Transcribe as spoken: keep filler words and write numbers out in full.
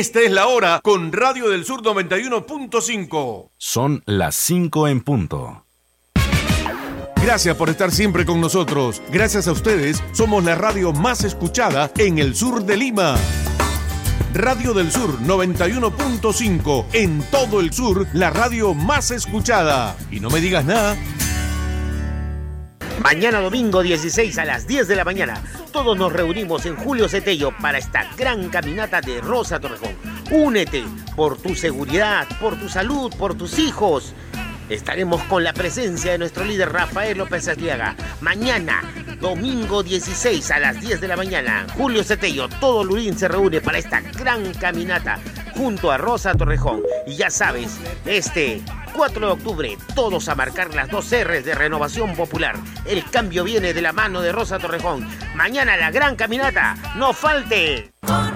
Esta es la hora con Radio del Sur noventa y uno punto cinco. Son las cinco en punto. Gracias por estar siempre con nosotros. Gracias a ustedes, somos la radio más escuchada en el sur de Lima. Radio del Sur noventa y uno punto cinco. En todo el sur, la radio más escuchada. Y no me digas nada. Mañana domingo dieciséis a las diez de la mañana, todos nos reunimos en Julio Cetello para esta gran caminata de Rosa Torrejón. Únete por tu seguridad, por tu salud, por tus hijos. Estaremos con la presencia de nuestro líder Rafael López Aliaga. Mañana, domingo dieciséis a las diez de la mañana, Julio Cetello, todo Lurín se reúne para esta gran caminata junto a Rosa Torrejón. Y ya sabes, este cuatro de octubre, todos a marcar las dos R's de Renovación Popular. El cambio viene de la mano de Rosa Torrejón. Mañana la gran caminata, no falte.